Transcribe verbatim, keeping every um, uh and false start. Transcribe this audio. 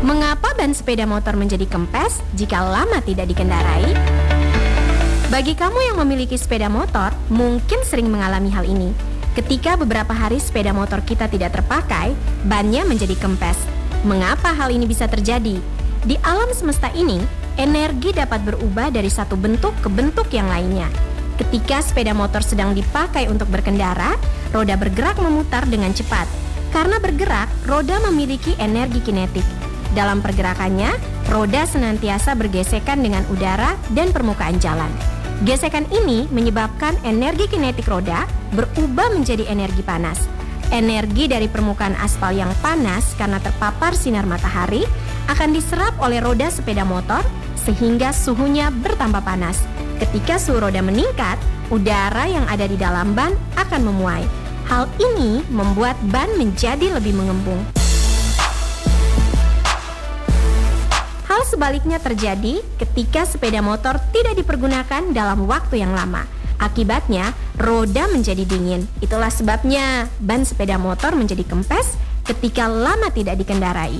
Mengapa ban sepeda motor menjadi kempes jika lama tidak dikendarai? Bagi kamu yang memiliki sepeda motor, mungkin sering mengalami hal ini. Ketika beberapa hari sepeda motor kita tidak terpakai, bannya menjadi kempes. Mengapa hal ini bisa terjadi? Di alam semesta ini, energi dapat berubah dari satu bentuk ke bentuk yang lainnya. Ketika sepeda motor sedang dipakai untuk berkendara, roda bergerak memutar dengan cepat. Karena bergerak, roda memiliki energi kinetik. Dalam pergerakannya, roda senantiasa bergesekan dengan udara dan permukaan jalan. Gesekan ini menyebabkan energi kinetik roda berubah menjadi energi panas. Energi dari permukaan aspal yang panas karena terpapar sinar matahari akan diserap oleh roda sepeda motor sehingga suhunya bertambah panas. Ketika suhu roda meningkat, udara yang ada di dalam ban akan memuai. Hal ini membuat ban menjadi lebih mengembung. Hal sebaliknya terjadi ketika sepeda motor tidak dipergunakan dalam waktu yang lama. Akibatnya, roda menjadi dingin. Itulah sebabnya ban sepeda motor menjadi kempes ketika lama tidak dikendarai.